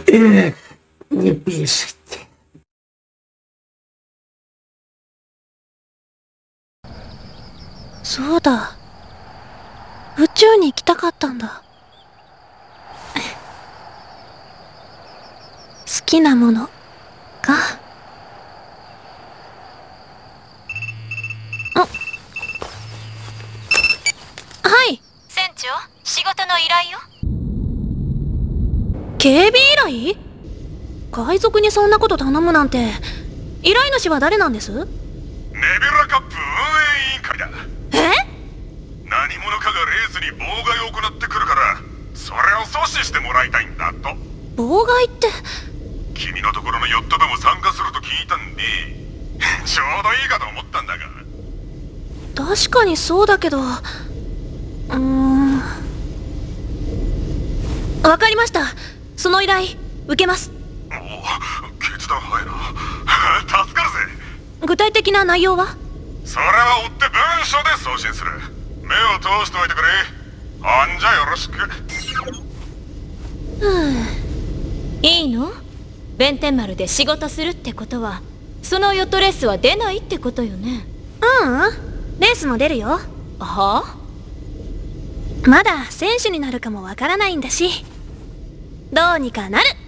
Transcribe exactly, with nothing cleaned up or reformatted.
ええ、にピースって。 そうだ。宇宙に行きたかったんだ。好きなものか。あ、はい。 船長、仕事の依頼よ。 警備依頼？海賊にそんなこと頼むなんて。依頼主は誰なんです？ ネビュラカップ運営委員会だ。 え？ 何者かがレースに妨害を行ってくるから、それを阻止してもらいたいんだと。 妨害って？ 君のところのヨット部も参加すると聞いたんでちょうどいいかと思ったんだが。 確かにそうだけど、うーん。わかりました。その依頼受けます。 おお、決断早いな。助かるぜ。 具体的な内容は？ それは追って文書で送信する。目を通しておいてくれ。ほんじゃよろしく。 ふぅ。 いいの？弁天丸で仕事するってことは、そのヨットレースは出ないってことよね。 ううん、レースも出るよ。 はあ？ まだ選手になるかもわからないんだし、どうにかなる。